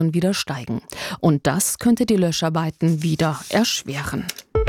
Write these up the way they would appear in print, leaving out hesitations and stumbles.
wieder steigen. Und das könnte die Löscharbeiten wieder erschweren.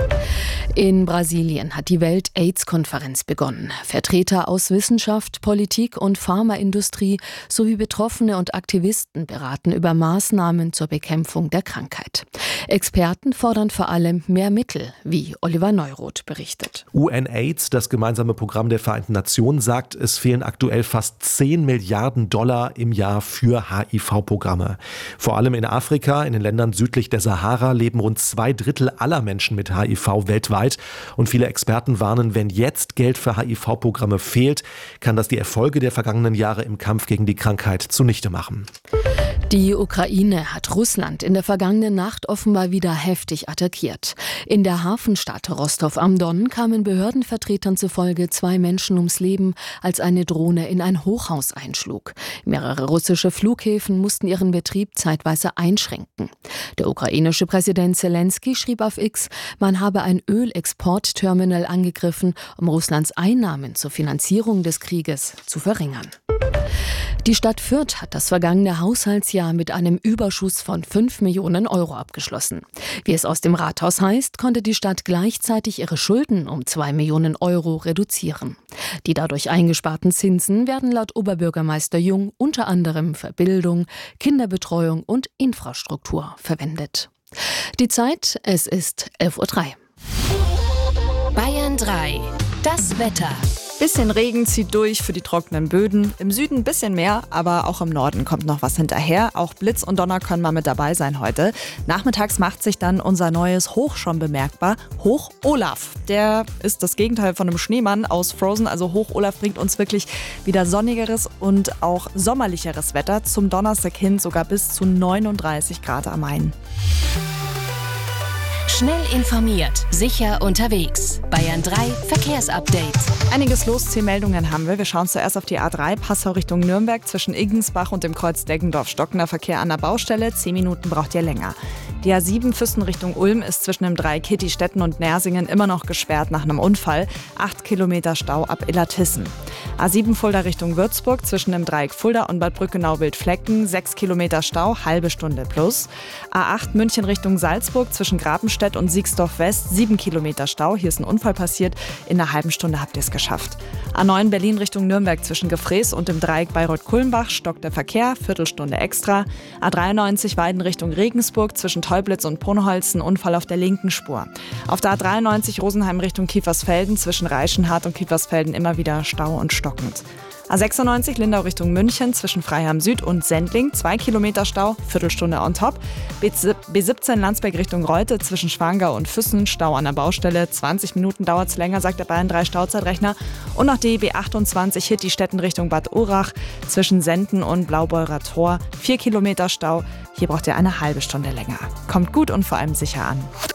In Brasilien hat die Welt-AIDS-Konferenz begonnen. Vertreter aus Wissenschaft, Politik und Pharmaindustrie sowie Betroffene und Aktivisten beraten über Maßnahmen zur Bekämpfung der Krankheit. Experten fordern vor allem mehr Mittel, wie Oliver Neuroth berichtet. UNAIDS, das gemeinsame Programm der Vereinten Nationen, sagt, es fehlen aktuell fast 10 Milliarden Dollar im Jahr für HIV-Programme. Vor allem in Afrika, in den Ländern südlich der Sahara, leben rund 2/3 aller Menschen mit HIV weltweit. Und viele Experten warnen, wenn jetzt Geld für HIV-Programme fehlt, kann das die Erfolge der vergangenen Jahre im Kampf gegen die Krankheit zunichte machen. Die Ukraine hat Russland in der vergangenen Nacht offenbar wieder heftig attackiert. In der Hafenstadt Rostov am Don kamen Behördenvertretern zufolge 2 Menschen ums Leben, als eine Drohne in ein Hochhaus einschlug. Mehrere russische Flughäfen mussten ihren Betrieb zeitweise einschränken. Der ukrainische Präsident Zelensky schrieb auf X, man habe ein Ölexportterminal angegriffen, um Russlands Einnahmen zur Finanzierung des Krieges zu verringern. Die Stadt Fürth hat das vergangene Haushaltsjahr mit einem Überschuss von 5 Millionen Euro abgeschlossen. Wie es aus dem Rathaus heißt, konnte die Stadt gleichzeitig ihre Schulden um 2 Millionen Euro reduzieren. Die dadurch eingesparten Zinsen werden laut Oberbürgermeister Jung unter anderem für Bildung, Kinderbetreuung und Infrastruktur verwendet. Die Zeit, es ist 11:03 Uhr. Bayern 3, das Wetter. Bisschen Regen zieht durch für die trockenen Böden. Im Süden ein bisschen mehr, aber auch im Norden kommt noch was hinterher. Auch Blitz und Donner können mal mit dabei sein heute. Nachmittags macht sich dann unser neues Hoch schon bemerkbar. Hoch Olaf. Der ist das Gegenteil von einem Schneemann aus Frozen. Also Hoch Olaf bringt uns wirklich wieder sonnigeres und auch sommerlicheres Wetter. Zum Donnerstag hin sogar bis zu 39 Grad am Main. Schnell informiert, sicher unterwegs. Bayern 3 Verkehrsupdate. Einiges los, 10 Meldungen haben wir. Wir schauen zuerst auf die A3, Passau Richtung Nürnberg, zwischen Iggensbach und dem Kreuz Deggendorf. Stockender Verkehr an der Baustelle, 10 Minuten braucht ihr länger. Die A7 Füssen Richtung Ulm ist zwischen dem Dreieck Kittistetten und Nersingen immer noch gesperrt nach einem Unfall. 8 Kilometer Stau ab Illertissen. A7 Fulda Richtung Würzburg, zwischen dem Dreieck Fulda und Bad Brückenau-Wildflecken, 6 Kilometer Stau, halbe Stunde plus. A8 München Richtung Salzburg, zwischen Grabenstedt und Siegsdorf West, 7 Kilometer Stau. Hier ist ein Unfall passiert. In einer halben Stunde habt ihr es geschafft. A9 Berlin Richtung Nürnberg, zwischen Gefrees und dem Dreieck Bayreuth-Kulmbach, stockt der Verkehr, Viertelstunde extra. A93 Weiden Richtung Regensburg, zwischen Teublitz und Brunholz, ein Unfall auf der linken Spur. Auf der A93 Rosenheim Richtung Kiefersfelden, zwischen Reichenhard und Kiefersfelden immer wieder Stau und stockend. A96 Lindau Richtung München, zwischen Freiham Süd und Sendling, 2 Kilometer Stau, Viertelstunde on top. B17 Landsberg Richtung Reute, zwischen Schwangau und Füssen, Stau an der Baustelle, 20 Minuten dauert es länger, sagt der Bayern 3 Stauzeitrechner. Und noch die B28 Hittistetten Richtung Bad Urach, zwischen Senden und Blaubeurer Tor, 4 Kilometer Stau. Hier braucht ihr eine halbe Stunde länger. Kommt gut und vor allem sicher an.